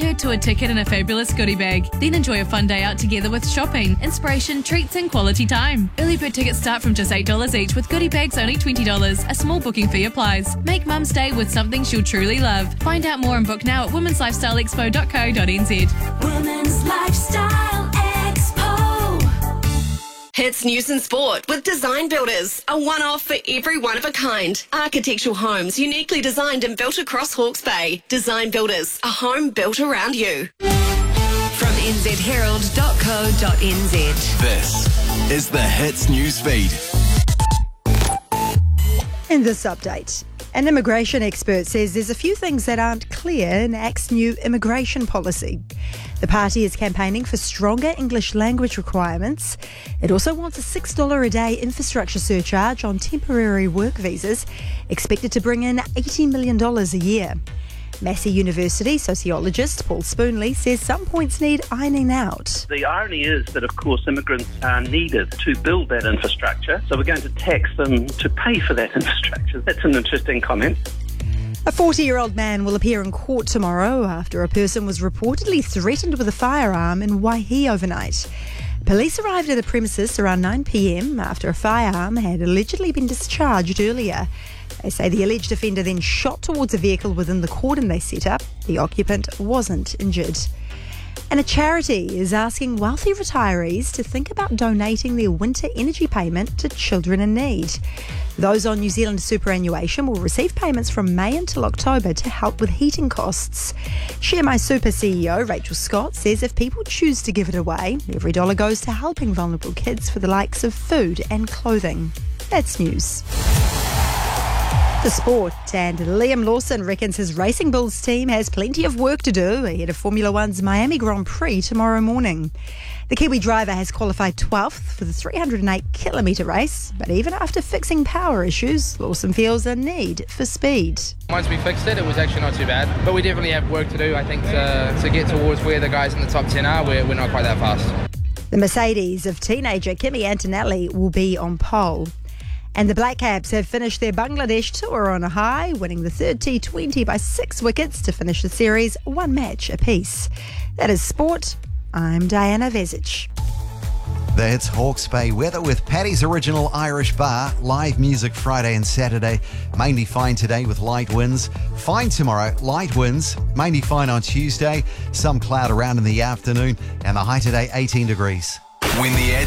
her to a ticket and a fabulous goodie bag. Then enjoy a fun day out together with shopping, inspiration, treats and quality time. Early bird tickets start from just $8 each with goodie bags only $20. A small booking fee applies. Make Mum's Day with something she'll truly love. Find out more and book now at womenslifestyleexpo.co.nz. Women's Lifestyle Expo. Hits news and sport with Design Builders, a one-off for every one-of-a-kind. Architectural homes uniquely designed and built across Hawke's Bay. Design Builders, a home built around you. From nzherald.co.nz. This is the Hits News Feed. In this update, an immigration expert says there's a few things that aren't clear in ACT's new immigration policy. The party is campaigning for stronger English language requirements. It also wants a $6 a day infrastructure surcharge on temporary work visas, expected to bring in $80 million a year. Massey University sociologist Paul Spoonley says some points need ironing out. The irony is that, of course, immigrants are needed to build that infrastructure, so we're going to tax them to pay for that infrastructure. That's an interesting comment. A 40-year-old man will appear in court tomorrow after a person was reportedly threatened with a firearm in Waihi overnight. Police arrived at the premises around 9 p.m. after a firearm had allegedly been discharged earlier. They say the alleged offender then shot towards a vehicle within the cordon they set up. The occupant wasn't injured. And a charity is asking wealthy retirees to think about donating their winter energy payment to children in need. Those on New Zealand superannuation will receive payments from May until October to help with heating costs. Share My Super CEO Rachel Scott says if people choose to give it away, every dollar goes to helping vulnerable kids for the likes of food and clothing. That's news. The sport, and Liam Lawson reckons his Racing Bulls team has plenty of work to do ahead of Formula One's Miami Grand Prix tomorrow morning. The Kiwi driver has qualified 12th for the 308-kilometre race, but even after fixing power issues, Lawson feels a need for speed. Once we fixed it, it was actually not too bad, but we definitely have work to do, I think, to get towards where the guys in the top 10 are. We're not quite that fast. The Mercedes of teenager Kimi Antonelli will be on pole. And the Black Caps have finished their Bangladesh tour on a high, winning the third T20 by 6 wickets to finish the series one match apiece. That is sport. I'm Diana Vezic. That's Hawke's Bay weather with Paddy's Original Irish Bar. Live music Friday and Saturday. Mainly fine today with light winds. Fine tomorrow, light winds. Mainly fine on Tuesday. Some cloud around in the afternoon. And the high today, 18 degrees. When the